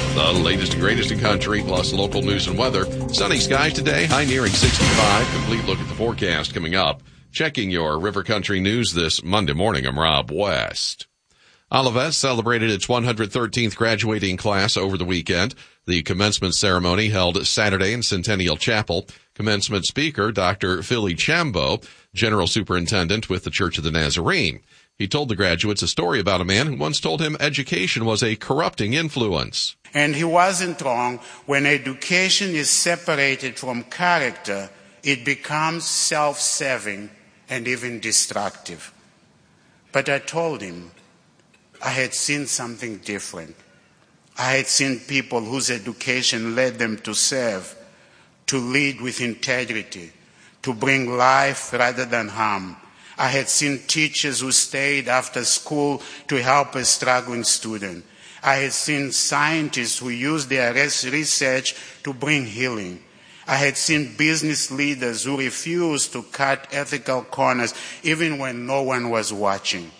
The latest and greatest in country, plus local news and weather. Sunny skies today, high nearing 65. Complete look at the forecast coming up. Checking your River Country news this Monday morning, I'm Rob West. Olivet celebrated its 113th graduating class over the weekend. The commencement ceremony held Saturday in Centennial Chapel. Commencement speaker, Dr. Philly Chambo, General Superintendent with the Church of the Nazarene. He told the graduates a story about a man who once told him education was a corrupting influence. And he wasn't wrong. When education is separated from character, it becomes self-serving and even destructive. But I told him I had seen something different. I had seen people whose education led them to serve, to lead with integrity, to bring life rather than harm. I had seen teachers who stayed after school to help a struggling student. I had seen scientists who used their research to bring healing. I had seen business leaders who refused to cut ethical corners even when no one was watching.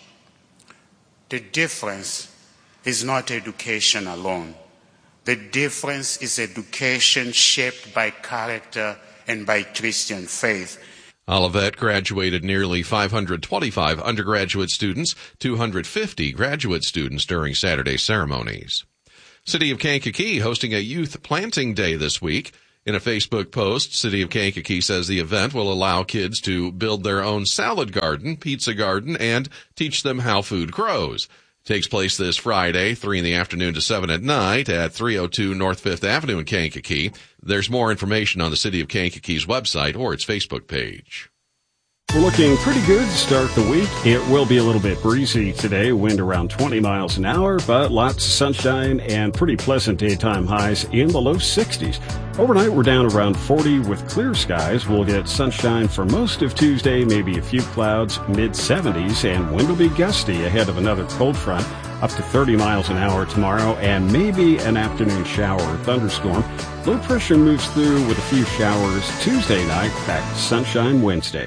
The difference is not education alone. The difference is education shaped by character and by Christian faith. Olivet graduated nearly 525 undergraduate students, 250 graduate students during Saturday's ceremonies. City of Kankakee hosting a youth planting day this week. In a Facebook post, City of Kankakee says the event will allow kids to build their own salad garden, pizza garden, and teach them how food grows. It takes place this Friday, 3 in the afternoon to 7 at night at 302 North 5th Avenue in Kankakee. There's more information on the City of Kankakee's website or its Facebook page. We're looking pretty good to start the week. It will be a little bit breezy today, wind around 20 miles an hour, but lots of sunshine and pretty pleasant daytime highs in the low 60s. Overnight, we're down around 40 with clear skies. We'll get sunshine for most of Tuesday, maybe a few clouds, mid-70s, and wind will be gusty ahead of another cold front, up to 30 miles an hour tomorrow, and maybe an afternoon shower or thunderstorm. Low pressure moves through with a few showers Tuesday night, back to sunshine Wednesday.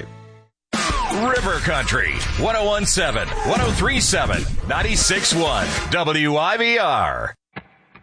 River Country, 101.7, 103.7, 96.1, WIVR.